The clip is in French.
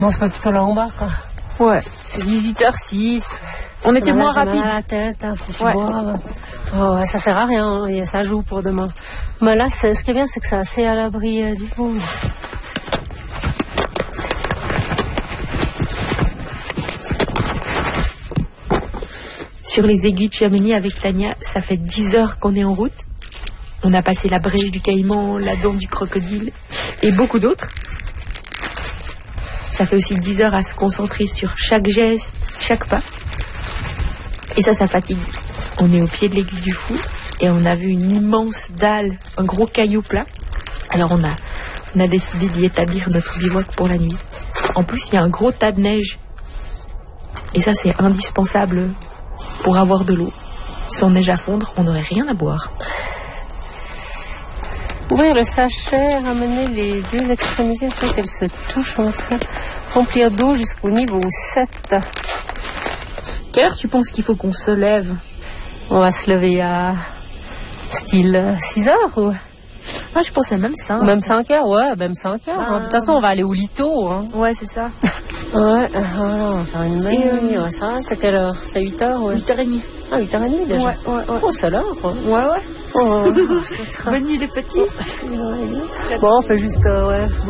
On se met plutôt là en bas, quoi. Ouais, c'est 18h06. On était moins rapide. À la tête, hein, faut boire. Oh, ouais, ça sert à rien, et ça joue pour demain. Mais là, ce qui est bien, c'est que c'est assez à l'abri du vent. Sur les aiguilles de Chamonix avec Tania, ça fait 10 heures qu'on est en route. On a passé la brèche du Caïman, la dent du crocodile et beaucoup d'autres. Ça fait aussi 10 heures à se concentrer sur chaque geste, chaque pas. Et ça fatigue. On est au pied de l'aiguille du Fou et on a vu une immense dalle, un gros caillou plat. Alors on a décidé d'y établir notre bivouac pour la nuit. En plus, il y a un gros tas de neige. Et ça, c'est indispensable pour avoir de l'eau. Sans neige à fondre, on n'aurait rien à boire. Ouvrir le sachet, ramener les deux extrémités, il faut qu'elles se touchent entre elles. Remplir d'eau jusqu'au niveau 7. Quelle heure tu penses qu'il faut qu'on se lève? On va se lever à style 6 heures ou... Moi, je pensais même 5. Même 5 heures, ouais, même 5 heures. De toute façon, on va aller au Lito. Hein. Ouais, c'est ça. Ouais, on va faire une bonne nuit. Ça, c'est quelle heure? C'est 8 heures, ouais. 8h30. Ah, 8h30 déjà. Ouais. Oh, c'est l'heure, quoi. Ouais. Oh, Bonne nuit les petits. Bon, on fait juste,